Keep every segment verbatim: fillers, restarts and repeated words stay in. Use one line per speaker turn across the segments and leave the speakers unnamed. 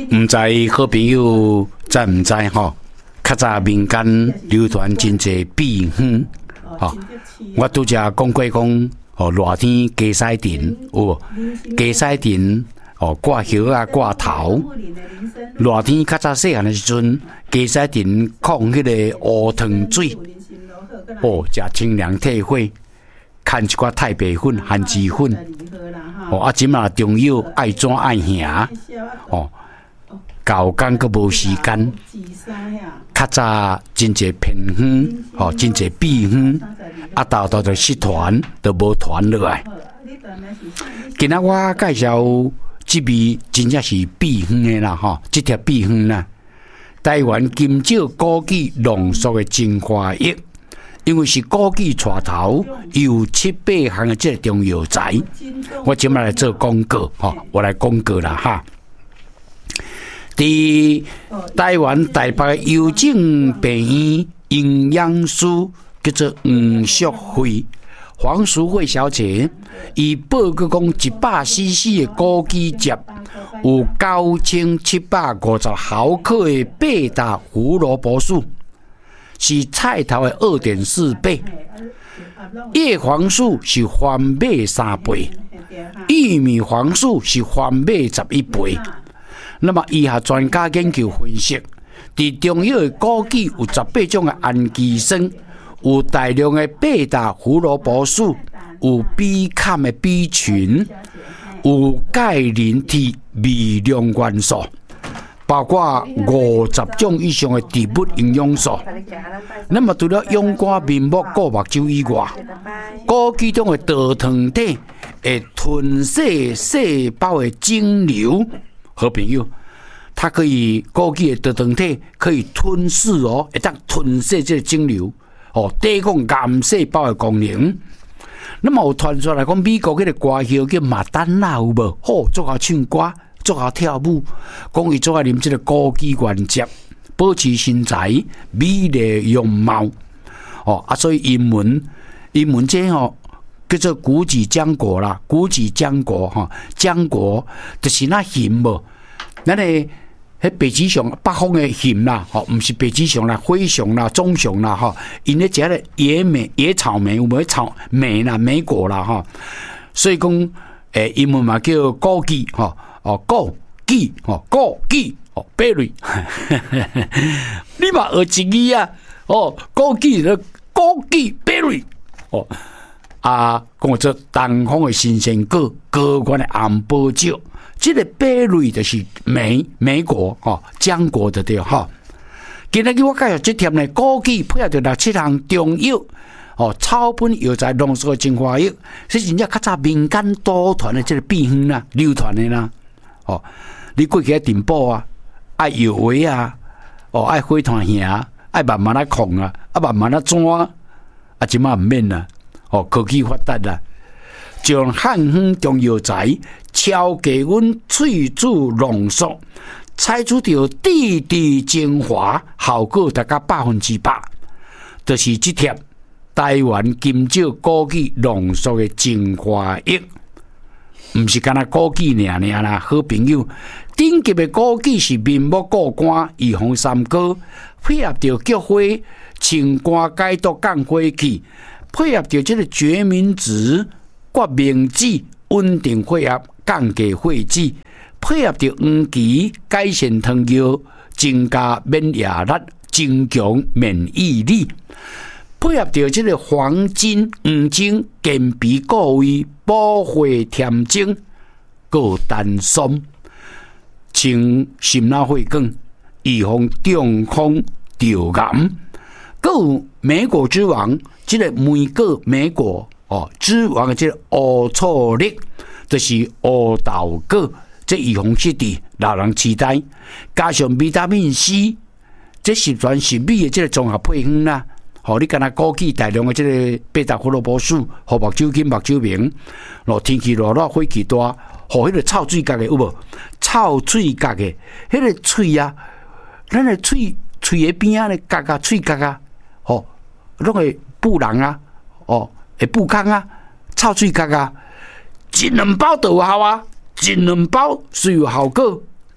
唔知好朋友知唔知吼？较早民间流传真侪秘方，吼，我拄则讲过讲，哦，热天鸡屎田有鸡屎田，哦，挂叶啊，挂头。热天较早细汉的时阵，鸡屎田放迄个乌糖水，哦，食清凉退火。看一寡太白粉、番薯粉，哦，啊，即马中药爱怎爱行，哦，搞工阁无时间，较早真侪偏方，哦，真侪秘方，啊，豆豆就失传，就无传落来。今仔我介绍即味真正是秘方的啦，吼，即条秘方啦，台湾金蕉枸杞浓缩的精华液。因为是枸杞带头，有七八项的这个中药材，我今麦来做广告，吼，我来广告啦哈。伫台湾台北的邮政病院营养师叫做黄淑慧，黄淑慧小姐，伊报告讲一百 C C 的枸杞汁有九千七百五十毫克的贝塔胡萝卜素。是菜头的二点四倍，叶黄素是翻倍三倍，玉米黄素是翻倍十一倍。那么，以下专家研究分析，伫中药的枸杞有十八种的氨基酸，有大量的贝塔胡萝卜素，有B肽的 B 群，有钙、磷、铁、微量元素。包括五十种以上的植物营养素。那么除了养肝明目、顾目睭以外，枸杞中的豆糖体会吞噬细胞的精瘤。好朋友，它可以枸杞的豆糖体可以吞噬哦，会当吞噬这个精瘤哦，抵抗癌细胞的功能。那么有传出来讲，美国迄个歌手叫马丹娜有无？好，做下唱歌。做下跳舞，讲伊做下啉这个枸杞原汁，保持身材美丽容貌。哦啊，所以英文英文这哦叫做枸杞浆果啦，枸杞浆果哈，浆果就是那咸无，咱诶迄北极熊北方诶咸啦，吼，毋是北极熊啦、灰熊啦、棕熊啦，吼，因咧食咧野莓、野草莓有无草莓啦、莓果啦，吼，所以讲诶英文嘛叫枸杞，吼。哦，枸杞，哦，枸杞，哦 ，berry， 你嘛学一字啊？哦，枸杞的枸杞 berry， 哦，啊，讲做东方的新鲜果，高原的红宝石，这个 berry 就是莓莓果，哦，浆果的对哈。今日我介绍这条呢，枸杞配合着六七项中药。哦，草本药材浓缩的精华液，是真正较早民间多传的这个秘方啦，流传的啦。哦，你过去爱电报啊，爱药丸啊，哦，爱火炭兄，爱慢慢来控啊，啊慢慢来转啊，啊即马唔免啦，哦，科技发达啦，将汉方中药材超低温萃取浓缩，采取到地地精华，效果达到百分之百，就是这贴台湾金蕉枸杞浓缩的精华液。毋是干那枸杞尔尔啦，好朋友，顶级的枸杞是面目顾肝、预防三高，配合着菊花清肝解毒降火气，配合着这个决明子、决明子稳定血压、降低血脂，配合着黄芪改善糖尿，增加免疫力，增强免疫力。配合着这个黄金、黄金健脾固胃、补血添精，个丹参清心脑血管，预防中风掉癌。个有莓果之王，这个莓果莓果哦，之王的这个乌醋栗，就是乌豆果，这预防失智、老人痴呆，加上维他命 C， 这十全十美的这个综合配方啦。吼，你敢若枸杞大量的这个贝塔胡萝卜素，互目睭金、目睭明，咯天气热热，火气大，互迄个臭水角的有无？臭水角的，迄个喙啊，咱的喙喙的边啊，咧角啊，喙角啊，吼，拢会布人啊，哦，会布空啊，臭水角啊，一两包就有效啊，一两包是有效果。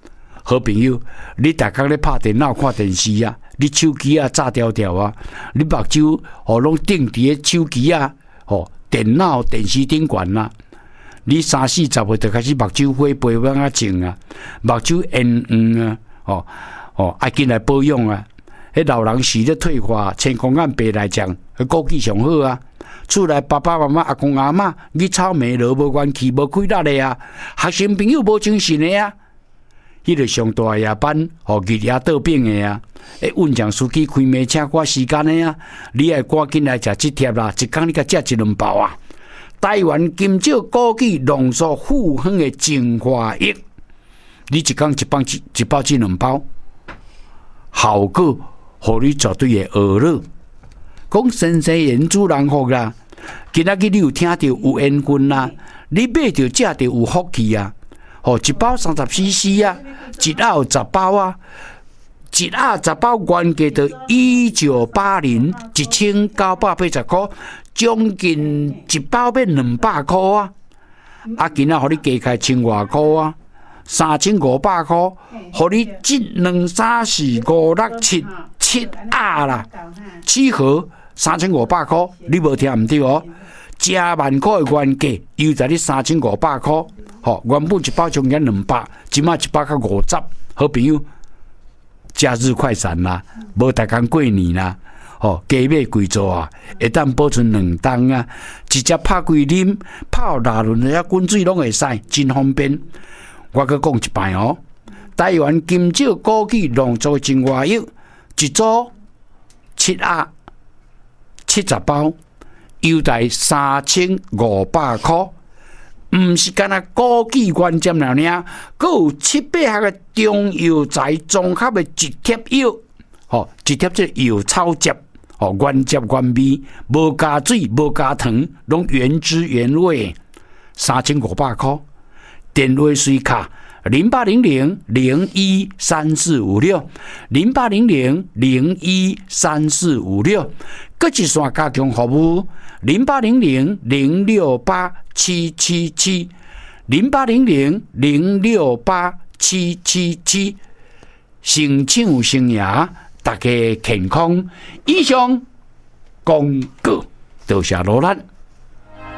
好朋友，你逐工咧拍电脑看电视啊，你手机啊炸条条啊，你目睭哦拢定伫咧手机啊，哦电脑电视顶悬啦。你三四十岁就开始目睭灰白往啊肿啊，目睭炎黄啊，哦哦爱紧来保养啊。迄老人时咧退化，青光眼白来讲，佢顾忌上好啊。厝内爸爸妈妈、阿公阿嬷，你草莓落无元气、无气力的啊，学生朋友无精神的啊。迄个上大夜班，吼日夜倒病的啊，诶，运将司机开门请赶时间的啊，你爱赶紧来食即贴啦，一工你甲食一两包啊。台湾金蕉枸杞浓缩复方的精华液，你一工一包一一包至两包，效果互你绝对会学乐。讲先生言主人福啦，今仔日你有听到有缘分啦，你买着食着有福气啊！吼，一包三十 C C 啊，一盒有十包啊，一盒十包原价着一九八零，一千九百八十块，将近一包变两百块啊！啊，今仔互你加开千外块啊，三千五百块，互你一两三四五六七七盒啦，七盒三千五百块，你无听唔对哦？加万块的原价，又在你三千五百块。吼，原本一包将近两百，即卖一包较五十。好朋友，假日快闪啦，无逐工过年啦，吼，加买几座啊，会当保存两冬啊，直接拍开啉，泡热轮遐滚水拢会使，真方便。我阁讲一摆哦，台湾金蕉枸杞浓缩精华液，一组七盒，七十包，优待三千五百块。毋是干那枸杞原针了尔，阁有七八项的中药材综合的一贴药，吼，一贴这药草汁，吼，原汁原味，无加水，无加糖，拢原汁原味，三千五百块。电话随卡零八零零零一三四五六，零八零零零一三四五六，搁一线加强服务。零八零零零六八七七七，零八零零零六八七七七，成长生涯，大家健康。以上广告，多谢罗兰。